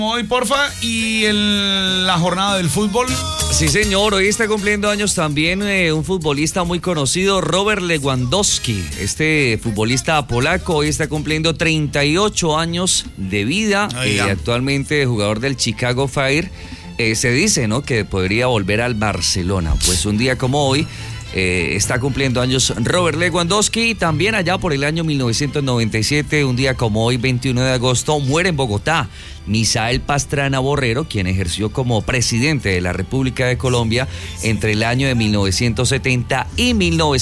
Hoy, porfa, y la jornada del fútbol. Sí, señor, hoy está cumpliendo años también un futbolista muy conocido, Robert Lewandowski. Este futbolista polaco hoy está cumpliendo 38 años de vida, actualmente jugador del Chicago Fire. Se dice, ¿no?, que podría volver al Barcelona. Pues un día como hoy está cumpliendo años Robert Lewandowski. También allá por el año 1997, un día como hoy, 21 de agosto, muere en Bogotá Misael Pastrana Borrero, quien ejerció como presidente de la República de Colombia entre el año de 1970 y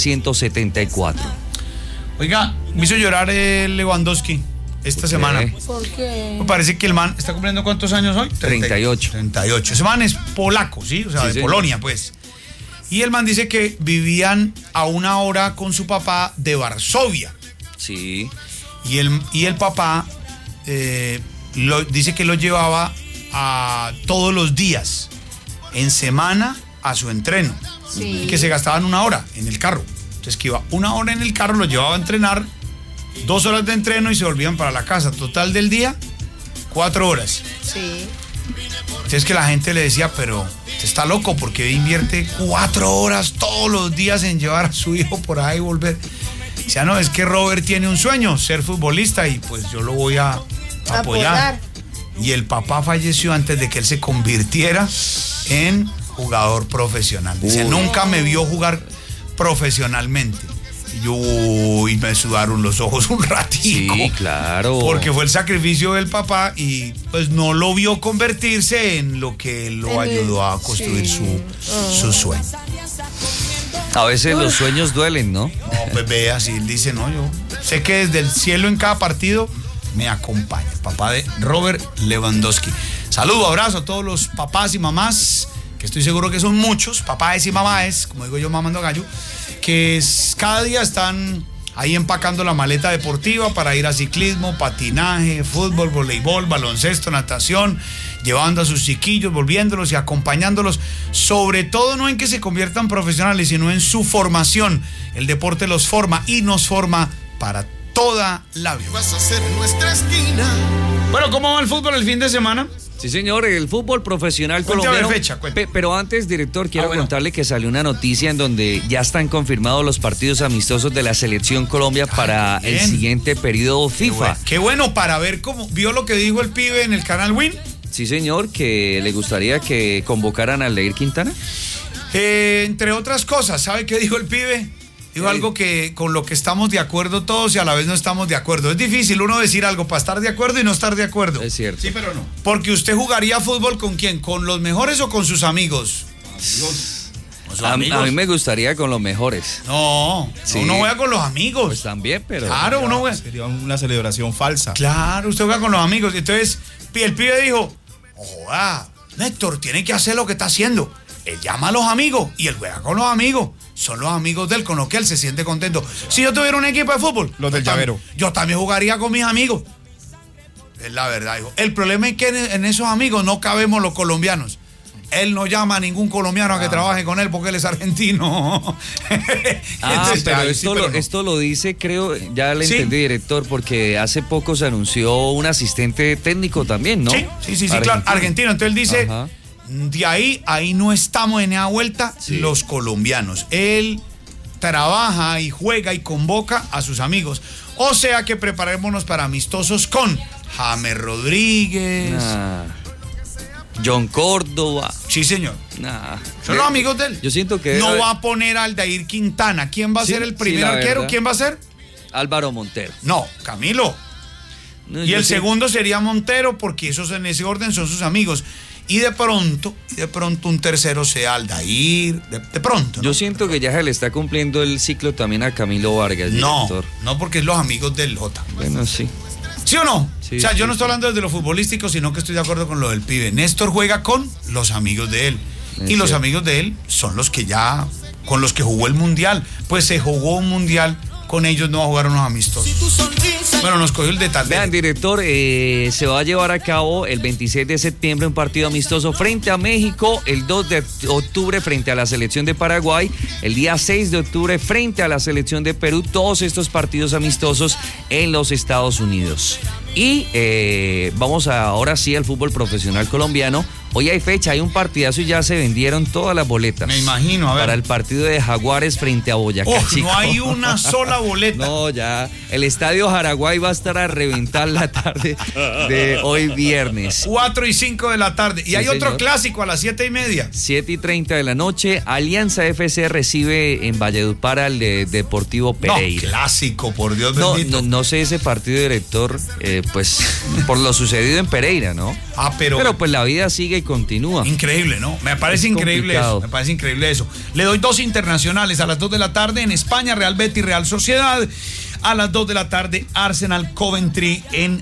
1974. Oiga, me hizo llorar Lewandowski esta semana. ¿Por qué? Me parece que el man está cumpliendo ¿cuántos años hoy? 38. 38. Ese man es polaco, ¿sí? O sea, sí, de Polonia, pues. Y el man dice que vivían a una hora con su papá de Varsovia. Sí. Y el papá dice que lo llevaba todos los días, en semana, a su entreno. Sí. Y que se gastaban una hora en el carro. Entonces que iba una hora en el carro, lo llevaba a entrenar, 2 horas de entreno y se volvían para la casa. Total del día, 4 horas. Sí. Entonces que la gente le decía, pero usted está loco porque invierte 4 horas todos los días en llevar a su hijo por ahí y volver. Decía, no, es que Robert tiene un sueño, ser futbolista, y pues yo lo voy a apoyar. Y el papá falleció antes de que él se convirtiera en jugador profesional. Dice, nunca me vio jugar profesionalmente. Y me sudaron los ojos un ratico. Sí, claro. Porque fue el sacrificio del papá y pues no lo vio convertirse en lo que lo ayudó a construir su sueño. A veces los sueños duelen, ¿no? No, pues vea, si él dice, no, yo sé que desde el cielo en cada partido me acompaña. Papá de Robert Lewandowski. Saludo, abrazo a todos los papás y mamás, que estoy seguro que son muchos, papás y mamás, como digo yo, mamando gallo, que cada día están ahí empacando la maleta deportiva para ir a ciclismo, patinaje, fútbol, voleibol, baloncesto, natación, llevando a sus chiquillos, volviéndolos y acompañándolos, sobre todo no en que se conviertan profesionales, sino en su formación. El deporte los forma y nos forma para toda la vida. Vas a ser nuestra esquina. Bueno, ¿cómo va el fútbol el fin de semana? Sí, señor, el fútbol profesional colombiano. Fecha, pero antes, director, quiero contarle que salió una noticia en donde ya están confirmados los partidos amistosos de la Selección Colombia para el siguiente periodo FIFA. Qué bueno, para ver cómo vio lo que dijo el pibe en el canal Win. Sí, señor, que le gustaría que convocaran a Aldair Quintana. Entre otras cosas, ¿sabe qué dijo el pibe? Dijo algo que con lo que estamos de acuerdo todos y a la vez no estamos de acuerdo. Es difícil uno decir algo para estar de acuerdo y no estar de acuerdo. Es cierto. Sí, pero no. Porque usted jugaría fútbol ¿con quién? ¿Con los mejores o con sus amigos? A mí me gustaría con los mejores. No, sí. Uno juega con los amigos. Pues también, pero... Claro, uno juega. Sería una celebración falsa. Claro, usted juega con los amigos. Entonces, el pibe dijo, joda, Néstor, tiene que hacer lo que está haciendo. Él llama a los amigos y él juega con los amigos. Son los amigos de él, con los que él se siente contento. Si yo tuviera un equipo de fútbol, los del llavero, yo también jugaría con mis amigos. Es la verdad, hijo. El problema es que en esos amigos no cabemos los colombianos. Él no llama a ningún colombiano a que trabaje con él porque él es argentino. Entonces, pero esto lo dice, creo, ya le entendí, director, porque hace poco se anunció un asistente técnico también, ¿no? Sí, claro, argentino. Entonces él dice... Ajá. De ahí no estamos en esa vuelta los colombianos. Él trabaja y juega y convoca a sus amigos. O sea que preparémonos para amistosos con James Rodríguez, John Córdoba. Sí, señor. Son los amigos de él. Yo siento que no va a poner a Aldair Quintana. ¿Quién va a ser el primer arquero? ¿Quién va a ser? Álvaro Montero. No, Camilo. Y el segundo sería Montero, porque esos en ese orden son sus amigos. Y de pronto un tercero sea Aldair, de pronto, ¿no? Yo siento que ya se le está cumpliendo el ciclo también a Camilo Vargas, director. No, porque es los amigos del Jota. Bueno, sí. ¿Sí o no? Sí, o sea, yo no estoy hablando desde lo futbolístico, sino que estoy de acuerdo con lo del pibe. Néstor juega con los amigos de él. Y los amigos de él son los que con los que jugó el Mundial. Pues se jugó un Mundial, con ellos no va a jugar unos amistosos. Si tu sonrisa Bueno, nos cogió el detalle. Vean, director, se va a llevar a cabo el 26 de septiembre un partido amistoso frente a México, el 2 de octubre frente a la selección de Paraguay, el día 6 de octubre frente a la selección de Perú, todos estos partidos amistosos en los Estados Unidos. Y vamos ahora sí al fútbol profesional colombiano. Hoy hay fecha, hay un partidazo y ya se vendieron todas las boletas. Me imagino, a ver. Para el partido de Jaguares frente a Boyacá Chico. No hay una sola boleta. No, ya. El estadio Jaraguay va a estar a reventar la tarde de hoy viernes. 4 y 5 de la tarde. Y Sí, hay otro señor. clásico a las 7:30. 7:30 de la noche, Alianza FC recibe en Valledupar al Deportivo Pereira. No, clásico, por Dios No, bendito. no sé ese partido, director, pues por lo sucedido en Pereira, ¿no? Pero pues la vida sigue y continúa. Increíble, ¿no? Me parece Es increíble complicado. eso. Me parece increíble eso. Le doy 2 internacionales a las 2 de la tarde en España, Real Betis, Real Sociedad. A las 2 de la tarde, Arsenal Coventry en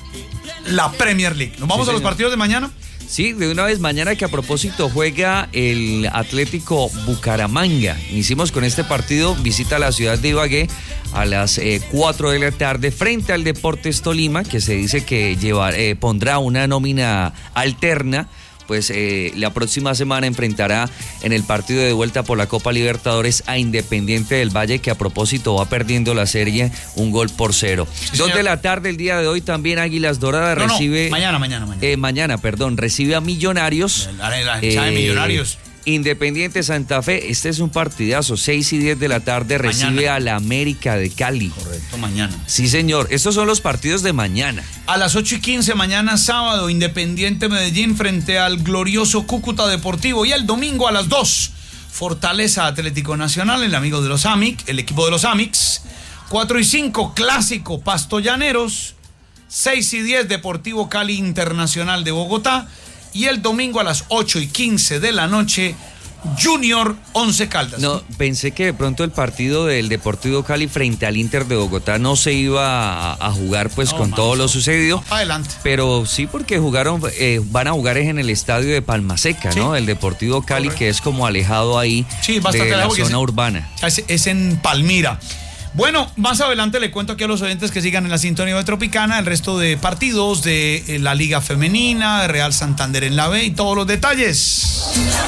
la Premier League. ¿Nos vamos Sí, a los señor. partidos de mañana? Sí, de una vez mañana, que a propósito juega el Atlético Bucaramanga. Iniciamos con este partido, visita a la ciudad de Ibagué a las 4 de la tarde frente al Deportes Tolima, que se dice que pondrá una nómina alterna. Pues la próxima semana enfrentará en el partido de vuelta por la Copa Libertadores a Independiente del Valle, que a propósito va perdiendo la serie 1-0. Sí, 2 de señor. la tarde el día de hoy también Águilas Doradas recibe... Mañana. Mañana, recibe a Millonarios. La hinchada de Millonarios. Independiente Santa Fe, este es un partidazo, 6 y 10 de la tarde recibe Mañana. a la América de Cali. Correcto, mañana. Sí, señor, estos son los partidos de mañana. A las 8:15 mañana sábado, Independiente Medellín frente al glorioso Cúcuta Deportivo. Y el domingo a las 2, Fortaleza Atlético Nacional, el amigo de los AMIC, el equipo de los AMICs. 4 y 5, clásico Pasto Llaneros. 6 y 10, Deportivo Cali Internacional de Bogotá. Y el domingo a las 8:15 de la noche, Junior Once Caldas. No, pensé que de pronto el partido del Deportivo Cali frente al Inter de Bogotá no se iba a jugar pues No, con mano, todo lo sucedido. Adelante. Pero sí, porque van a jugar es en el estadio de Palmaseca, Sí. ¿no? El Deportivo Cali, Correcto. que es como alejado ahí Sí, bastante de la lejos, porque zona es- urbana. Es en Palmira. Bueno, más adelante le cuento aquí a los oyentes que sigan en la sintonía de Tropicana el resto de partidos de la Liga Femenina, de Real Santander en la B y todos los detalles.